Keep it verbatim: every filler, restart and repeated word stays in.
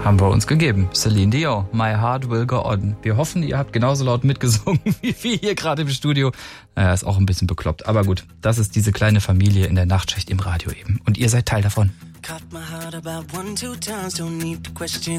haben wir uns gegeben. Celine Dion, My Heart Will Go On. Wir hoffen, ihr habt genauso laut mitgesungen wie wir hier gerade im Studio. Naja, ist auch ein bisschen bekloppt. Aber gut, das ist diese kleine Familie in der Nachtschicht im Radio eben. Und ihr seid Teil davon.